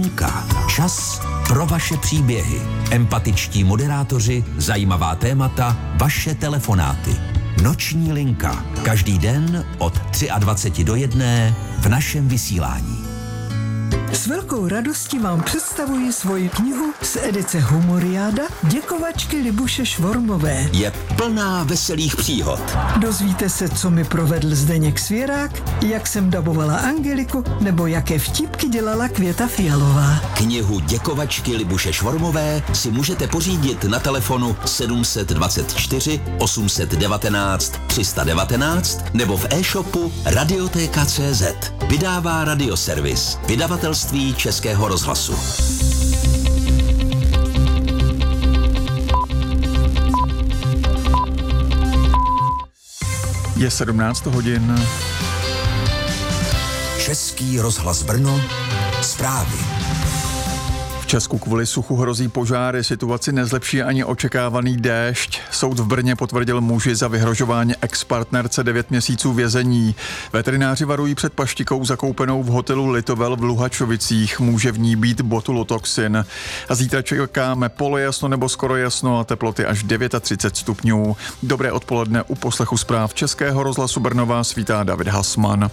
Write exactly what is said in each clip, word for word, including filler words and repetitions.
linka. Čas pro vaše příběhy. Empatičtí moderátoři, zajímavá témata, vaše telefonáty. Noční linka. Každý den od dvacet tři do jedné v našem vysílání. S velkou radostí vám představuji svoji knihu z edice Humoriáda Děkovačky Libuše Švormové. Je plná veselých příhod. Dozvíte se, co mi provedl Zdeněk Svěrák, jak jsem dabovala Angeliku, nebo jaké vtipky dělala Květa Fialová. Knihu Děkovačky Libuše Švormové si můžete pořídit na telefonu sedm dva čtyři osm jedna devět tři jedna devět nebo v e-shopu radioteka tečka cé zet. Vydává Radioservis, vydavatelství Českého rozhlasu. Je sedmnáct hodin. Český rozhlas Brno, zprávy. V Česku kvůli suchu hrozí požáry, situaci nezlepší ani očekávaný déšť. Soud v Brně potvrdil muži za vyhrožování ex-partnerce devět měsíců vězení. Veterináři varují před paštikou zakoupenou v hotelu Litovel v Luhačovicích. Může v ní být botulotoxin. A zítra čekáme polojasno nebo skoro jasno a teploty až třicet devět stupňů. Dobré odpoledne, u poslechu zpráv Českého rozhlasu Brno vás vítá David Hasman.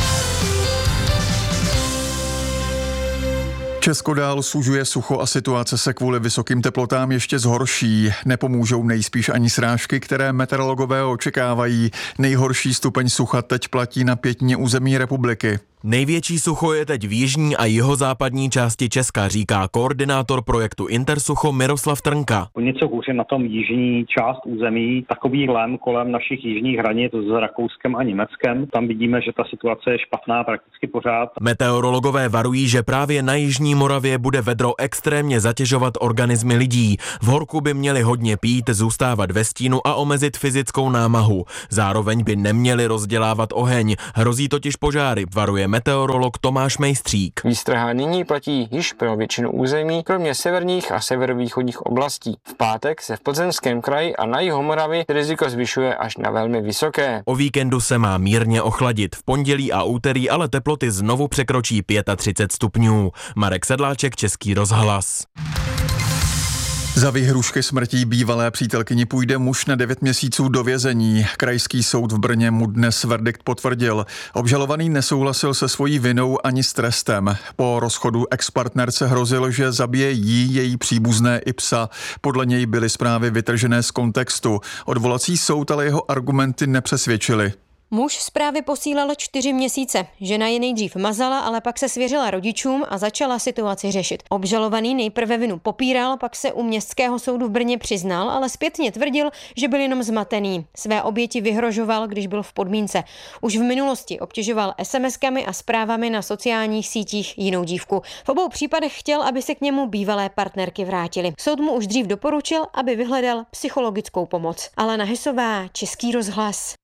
Česko dál sužuje sucho a situace se kvůli vysokým teplotám ještě zhorší. Nepomůžou nejspíš ani srážky, které meteorologové očekávají. Nejhorší stupeň sucha teď platí na pětině území republiky. Největší sucho je teď v jižní a jihozápadní části Česka, říká koordinátor projektu Intersucho Miroslav Trnka. O něco hůře na tom jižní část území, takový lem kolem našich jižních hranic s Rakouskem a Německem. Tam vidíme, že ta situace je špatná prakticky pořád. Meteorologové varují, že právě na jižní Moravě bude vedro extrémně zatěžovat organismy lidí. V horku by měli hodně pít, zůstávat ve stínu a omezit fyzickou námahu. Zároveň by neměli rozdělávat oheň. Hrozí totiž požáry, varuje meteorolog Tomáš Mejstřík. Výstraha nyní platí již pro většinu území, kromě severních a severovýchodních oblastí. V pátek se v Plzeňském kraji a na jihu Moravy riziko zvyšuje až na velmi vysoké. O víkendu se má mírně ochladit. V pondělí a úterý ale teploty znovu překročí třicet pět stupňů. Marek Sedláček, Český rozhlas. Za výhrušky smrtí bývalé přítelkyni půjde muž na devět měsíců do vězení. Krajský soud v Brně mu dnes verdikt potvrdil. Obžalovaný nesouhlasil se svojí vinou ani s trestem. Po rozchodu ex-partnerce hrozil, že zabije jí, její příbuzné i psa. Podle něj byly zprávy vytržené z kontextu. Odvolací soud ale jeho argumenty nepřesvědčily. Muž zprávy posílal čtyři měsíce. Žena je nejdřív mazala, ale pak se svěřila rodičům a začala situaci řešit. Obžalovaný nejprve vinu popíral, pak se u městského soudu v Brně přiznal, ale zpětně tvrdil, že byl jenom zmatený. Své oběti vyhrožoval, když byl v podmínce. Už v minulosti obtěžoval es em eskami a zprávami na sociálních sítích jinou dívku. V obou případech chtěl, aby se k němu bývalé partnerky vrátily. Soud mu už dřív doporučil, aby vyhledal psychologickou pomoc. Alena Hysová, Český rozhlas.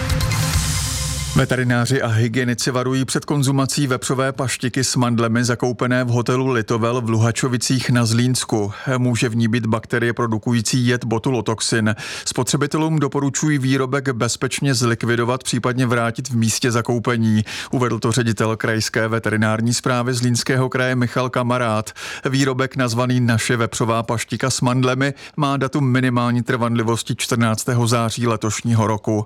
Veterináři a hygienici varují před konzumací vepřové paštiky s mandlemi zakoupené v hotelu Litovel v Luhačovicích na Zlínsku. Může v ní být bakterie produkující jed botulotoxin. Spotřebitelům doporučují výrobek bezpečně zlikvidovat, případně vrátit v místě zakoupení. Uvedl to ředitel krajské veterinární správy Zlínského kraje Michal Kamarád. Výrobek nazvaný Naše vepřová paštika s mandlemi má datum minimální trvanlivosti čtrnáctého září letošního roku.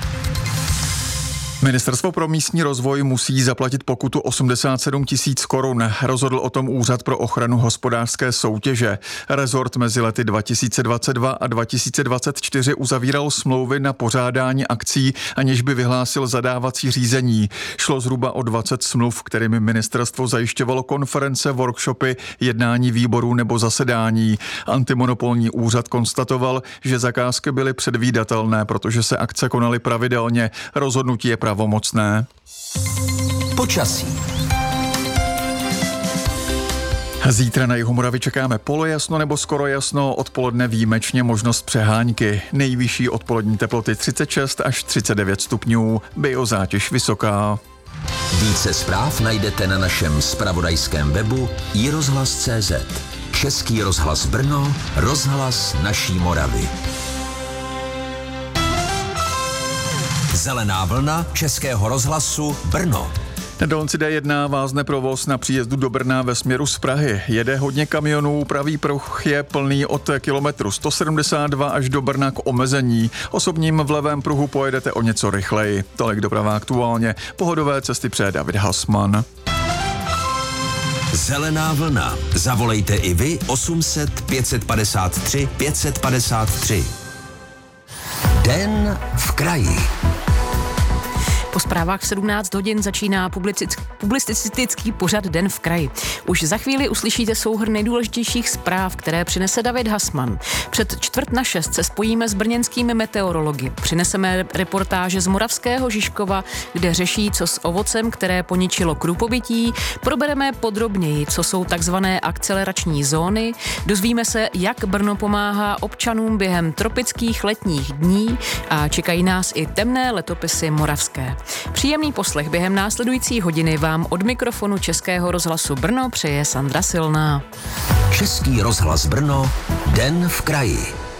Ministerstvo pro místní rozvoj musí zaplatit pokutu osmdesát sedm tisíc korun. Rozhodl o tom Úřad pro ochranu hospodářské soutěže. Rezort mezi lety dva tisíce dvacet dva a dva tisíce dvacet čtyři uzavíral smlouvy na pořádání akcí, aniž by vyhlásil zadávací řízení. Šlo zhruba o dvacet smluv, kterými ministerstvo zajišťovalo konference, workshopy, jednání výborů nebo zasedání. Antimonopolní úřad konstatoval, že zakázky byly předvídatelné, protože se akce konaly pravidelně. Rozhodnutí je pravomocné. Počasí. Zítra na jihu Moravy čekáme polojasno nebo skoro jasno, odpoledne výjimečně možnost přehánky. Nejvyšší odpolední teploty třicet šest až třicet devět stupňů, biozátěž vysoká. Více zpráv najdete na našem zpravodajském webu i rozhlas tečka cé zet. Český rozhlas Brno, rozhlas naší Moravy. Zelená vlna Českého rozhlasu Brno. Na dálnici D jedna vázne provoz na příjezdu do Brna ve směru z Prahy. Jede hodně kamionů, pravý pruh je plný od kilometru sto sedmdesát dva až do Brna k omezení. Osobním v levém pruhu pojedete o něco rychleji. Tolik doprava aktuálně. Pohodové cesty přeje David Hasman. Zelená vlna. Zavolejte i vy osm set pět padesát tři pět padesát tři. Den v kraji. Po zprávách v sedmnáct hodin začíná publicistický pořad Den v kraji. Už za chvíli uslyšíte souhrn nejdůležitějších zpráv, které přinese David Hasman. Před čtvrt na šest se spojíme s brněnskými meteorology. Přineseme reportáže z Moravského Žižkova, kde řeší, co s ovocem, které poničilo krůpobytí. Probereme podrobněji, co jsou takzvané akcelerační zóny. Dozvíme se, jak Brno pomáhá občanům během tropických letních dní a čekají nás i temné letopisy moravské. Příjemný poslech během následující hodiny vám od mikrofonu Českého rozhlasu Brno přeje Sandra Silná. Český rozhlas Brno, Den v kraji.